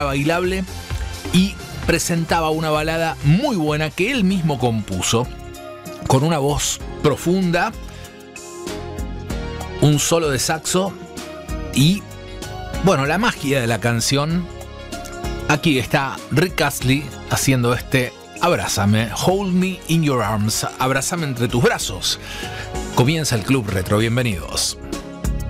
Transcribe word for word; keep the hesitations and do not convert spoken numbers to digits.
bailable y presentaba una balada muy buena que él mismo compuso, con una voz profunda, un solo de saxo y, bueno, la magia de la canción. Aquí está Rick Astley haciendo este Abrázame, Hold Me in Your Arms, Abrázame entre tus brazos. Comienza el Club Retro, bienvenidos.